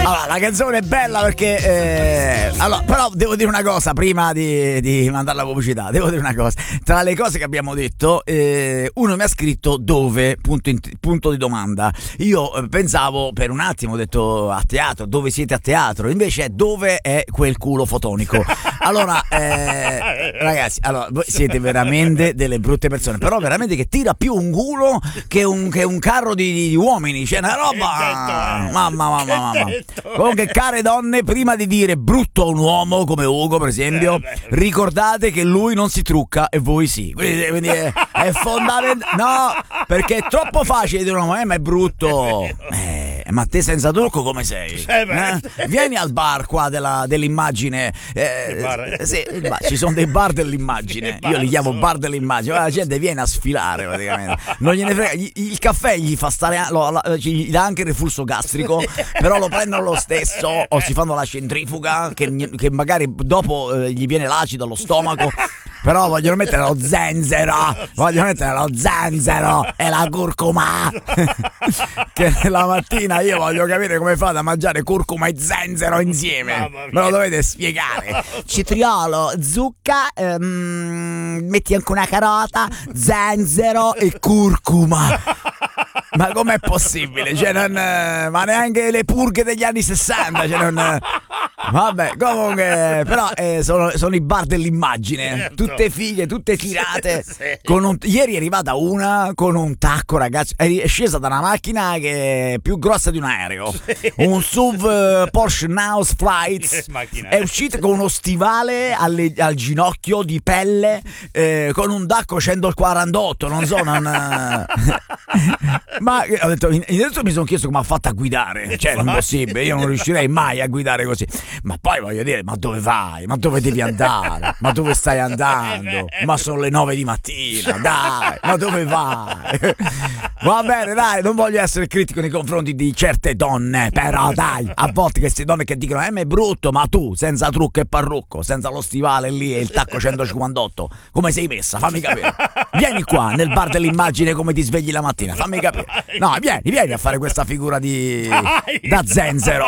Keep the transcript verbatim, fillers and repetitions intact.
Allora, la canzone è bella perché eh, allora, però devo dire una cosa prima di, di mandare la pubblicità. Devo dire una cosa. Tra le cose che abbiamo detto, eh, uno mi ha scritto dove, punto, in, punto di domanda. Io eh, pensavo per un attimo, ho detto a teatro, dove siete a teatro? Invece è dove è quel culo fotonico. Allora, eh, ragazzi, allora, voi siete veramente delle brutte persone, però veramente che tira più un culo che un, che un carro di, di uomini. C'è una roba, mamma, mamma, mamma. Comunque, care donne, prima di dire brutto a un uomo come Ugo, per esempio, ricordate che lui non si trucca e voi sì. Quindi, quindi è, è fondamentale. No, perché è troppo facile dire un uomo, eh, ma è brutto. Eh, ma te senza trucco come sei? Eh? Vieni al bar qua della, dell'immagine. Eh, bar. sì, ci sono dei bar dell'immagine. Io li chiamo bar dell'immagine. La gente viene a sfilare praticamente. Non gliene frega. Il caffè gli fa stare, lo, gli dà anche il reflusso gastrico, però lo prendono lo stesso, o si fanno la centrifuga che, che magari dopo eh, gli viene l'acido allo stomaco, però vogliono mettere lo zenzero, vogliono mettere lo zenzero e la curcuma. Che la mattina io voglio capire come fate a mangiare curcuma e zenzero insieme. Me lo dovete spiegare. Citriolo, zucca, ehm, metti anche una carota, zenzero e curcuma. Ma com'è possibile? Cioè non, ma neanche le purghe degli anni sessanta, cioè non, vabbè, comunque, però eh, sono, sono i bar dell'immagine, certo. Tutte fighe, tutte tirate. Sì, sì. Con un, ieri è arrivata una con un tacco, ragazzi, è scesa da una macchina che è più grossa di un aereo, sì. Un S U V uh, Porsche Now Flights, è uscita con uno stivale alle, al ginocchio di pelle, eh, con un tacco centoquarantotto, non so, non... Ma ho detto, innanzitutto mi sono chiesto come ha fatto a guidare, cioè è impossibile, io non riuscirei mai a guidare così. Ma poi voglio dire, ma dove vai? Ma dove devi andare? Ma dove stai andando? Ma sono le nove di mattina, dai, ma dove vai? Va bene, dai, non voglio essere critico nei confronti di certe donne, però dai, a volte queste donne che dicono eh ma è brutto, ma tu senza trucco e parrucco, senza lo stivale lì e il tacco centocinquantotto, come sei messa? Fammi capire. Vieni qua nel bar dell'immagine come ti svegli la mattina, fammi capire. No, vieni, vieni a fare questa figura di da zenzero.